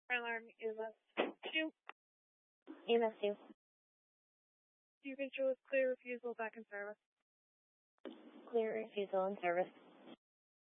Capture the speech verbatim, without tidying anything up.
Fire alarm E M S two. E M S two. You can show us clear refusal back in service. Clear refusal in service.